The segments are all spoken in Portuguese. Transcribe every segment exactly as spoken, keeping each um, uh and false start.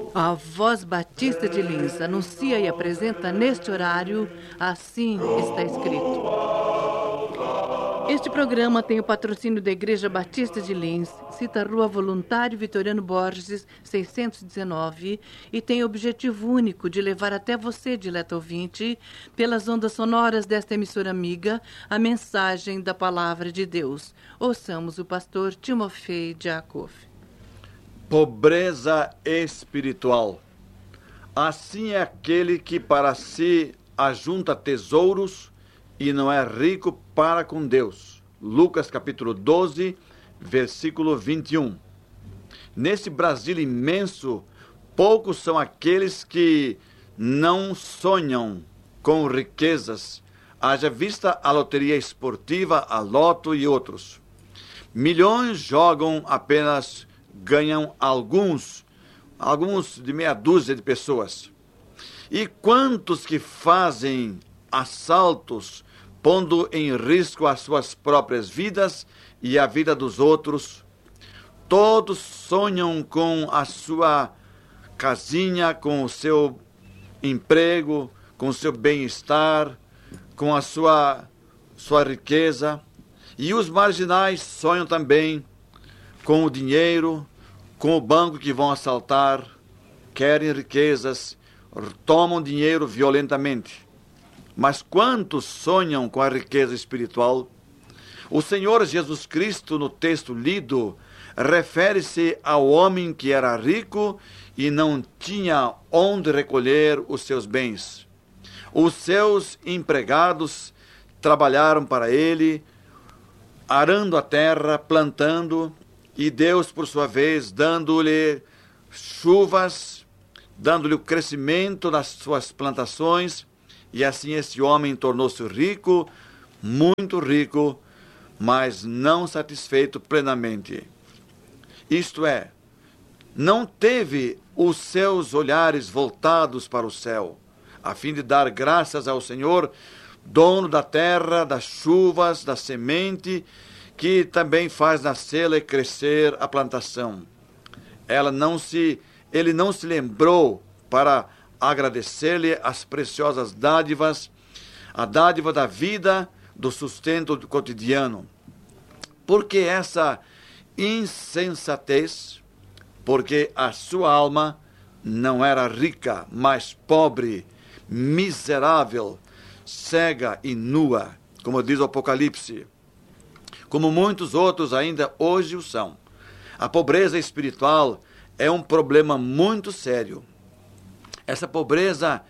A Voz Batista de Lins anuncia e apresenta neste horário Assim Está Escrito. Este programa tem o patrocínio da Igreja Batista de Lins, cita a Rua Voluntário Vitoriano Borges, seiscentos e dezenove, e tem o objetivo único de levar até você, dileto ouvinte, pelas ondas sonoras desta emissora amiga, a mensagem da Palavra de Deus. Ouçamos o pastor Timofei Jacob. Pobreza espiritual. Assim é aquele que para si ajunta tesouros e não é rico para com Deus. Lucas capítulo doze, versículo vinte e um. Nesse Brasil imenso, poucos são aqueles que não sonham com riquezas, haja vista a loteria esportiva, a loto e outros. Milhões jogam, apenas ganham alguns, alguns de meia dúzia de pessoas. E quantos que fazem assaltos, pondo em risco as suas próprias vidas e a vida dos outros. Todos sonham com a sua casinha, com o seu emprego, com o seu bem-estar, com a sua, sua riqueza. E os marginais sonham também com o dinheiro, com o banco que vão assaltar, querem riquezas, tomam dinheiro violentamente. Mas quantos sonham com a riqueza espiritual? O Senhor Jesus Cristo, no texto lido, refere-se ao homem que era rico e não tinha onde recolher os seus bens. Os seus empregados trabalharam para ele, arando a terra, plantando, e Deus, por sua vez, dando-lhe chuvas, dando-lhe o crescimento das suas plantações. E assim esse homem tornou-se rico, muito rico, mas não satisfeito plenamente. Isto é, não teve os seus olhares voltados para o céu, a fim de dar graças ao Senhor, dono da terra, das chuvas, da semente, que também faz nascer e crescer a plantação. Ela não se, ele não se lembrou para agradecer-lhe as preciosas dádivas, a dádiva da vida, do sustento cotidiano. Por que essa insensatez? Porque a sua alma não era rica, mas pobre, miserável, cega e nua, como diz o Apocalipse, como muitos outros ainda hoje o são. A pobreza espiritual é um problema muito sério. Essa pobreza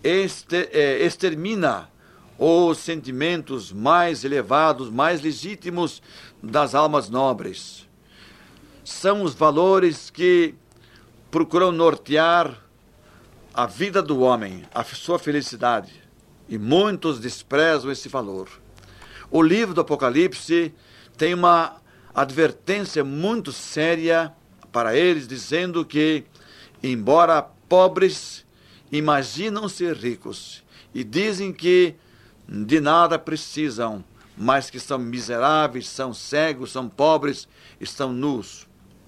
extermina os sentimentos mais elevados, mais legítimos das almas nobres. São os valores que procuram nortear a vida do homem, a sua felicidade. E muitos desprezam esse valor. O livro do Apocalipse tem uma advertência muito séria para eles, dizendo que, embora pobres, imaginam ser ricos e dizem que de nada precisam, mas que são miseráveis, são cegos, são pobres, estão nus.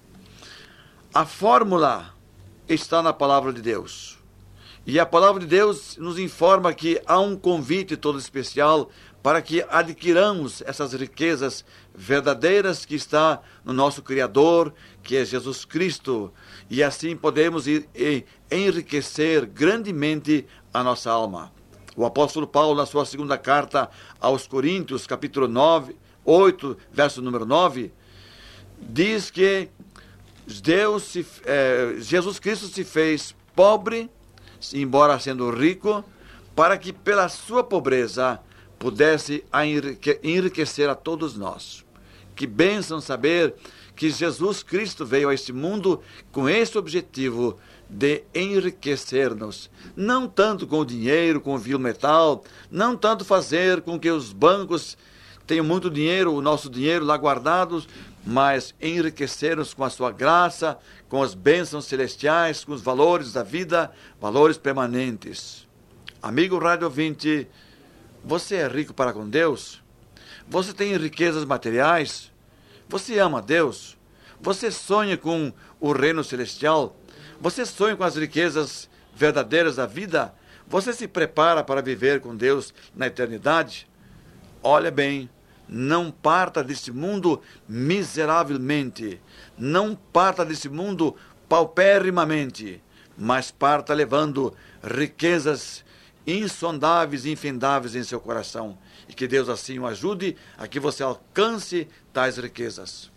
A fórmula está na palavra de Deus. E a palavra de Deus nos informa que há um convite todo especial para que adquiramos essas riquezas verdadeiras que está no nosso Criador, que é Jesus Cristo, e assim podemos ir, ir, enriquecer grandemente a nossa alma. O apóstolo Paulo, na sua segunda carta aos Coríntios, capítulo nove, oito, verso número nove, diz que Deus se, eh, Jesus Cristo se fez pobre, embora sendo rico, para que pela sua pobreza pudesse enriquecer a todos nós. Que bênção saber que Jesus Cristo veio a este mundo com esse objetivo de enriquecer-nos. Não tanto com o dinheiro, com o vil metal, não tanto fazer com que os bancos tenham muito dinheiro, o nosso dinheiro lá guardados, mas enriquecer-nos com a sua graça, com as bênçãos celestiais, com os valores da vida, valores permanentes. Amigo rádio ouvinte, você é rico para com Deus? Você tem riquezas materiais? Você ama Deus? Você sonha com o reino celestial? Você sonha com as riquezas verdadeiras da vida? Você se prepara para viver com Deus na eternidade? Olha bem, não parta desse mundo miseravelmente, não parta desse mundo paupérrimamente, mas parta levando riquezas insondáveis e infindáveis em seu coração. E que Deus assim o ajude a que você alcance tais riquezas.